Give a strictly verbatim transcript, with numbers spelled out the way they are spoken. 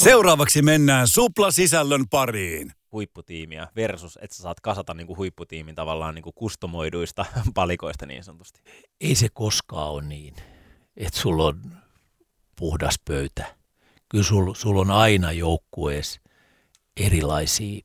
Seuraavaksi mennään suplasisällön pariin. Huipputiimiä versus, että sä saat kasata niinku huipputiimin tavallaan niinku kustomoiduista palikoista niin sanotusti. Ei se koskaan ole niin, että sulla on puhdas pöytä. Kyllä sulla sul on aina joukkueessa erilaisia